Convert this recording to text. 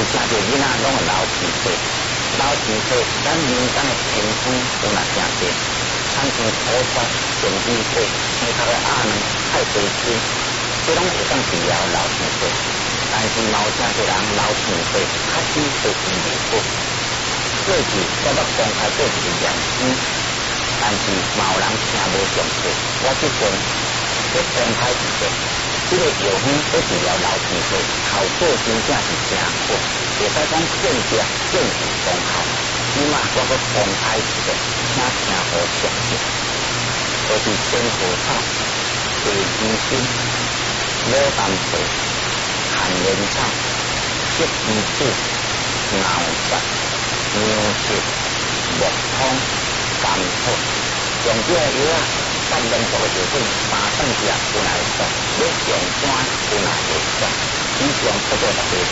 真侪囡仔拢会流鼻涕，流鼻涕，咱民间的偏方有哪正侪？产生土刷、便秘体、生头的鸭卵、太白金，这拢会当治疗流鼻涕。但是嘛有真侪人流鼻涕，较少会医袂好。过去我捌公开过一个验尸，但是嘛有人听无上课，我即阵要公开一下。这个药方要治疗流鼻涕，效果真正是真好，袂使讲见证见证功效。即马我搁公开一下，请听好详细。就是仙荷草、地鸡心、牡丹皮、寒莲草、竹鱼子、牛舌、牛舌、木通、甘草，用这个药啊。咱浓度的药品3顿吃有哪会爽？要上山有哪会爽？以上这个特别